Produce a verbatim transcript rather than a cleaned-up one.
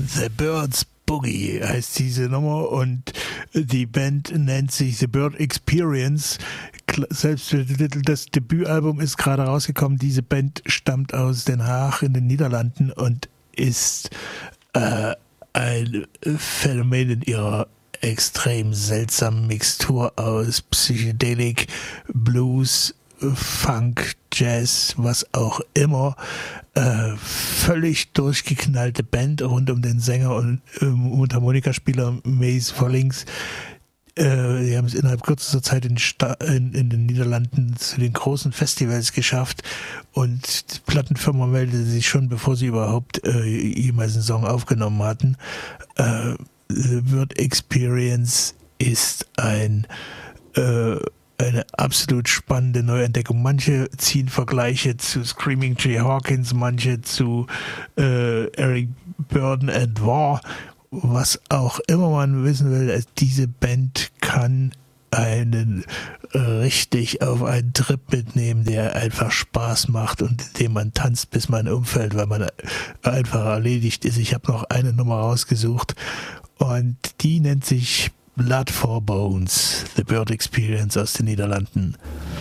The Birds Boogie heißt diese Nummer und die Band nennt sich The Bird Experience. Selbst das Debütalbum ist gerade rausgekommen. Diese Band stammt aus Den Haag in den Niederlanden und ist äh, ein Phänomen in ihrer extrem seltsamen Mixtur aus Psychedelik, Blues, Funk, Jazz, was auch immer. Äh, völlig durchgeknallte Band rund um den Sänger und äh, Mundharmonikaspieler Mace Vollings. Äh, die haben es innerhalb kürzester Zeit in, Sta- in, in den Niederlanden zu den großen Festivals geschafft und die Plattenfirma meldete sich schon, bevor sie überhaupt äh, jemals einen Song aufgenommen hatten. Äh, The Bird Experience ist ein äh, eine absolut spannende Neuentdeckung. Manche ziehen Vergleiche zu Screaming Jay Hawkins, manche zu äh, Eric Burdon and War. Was auch immer man wissen will, diese Band kann einen richtig auf einen Trip mitnehmen, der einfach Spaß macht und in dem man tanzt, bis man umfällt, weil man einfach erledigt ist. Ich habe noch eine Nummer rausgesucht und die nennt sich Blood for Bones, The Bird Experience aus den Niederlanden.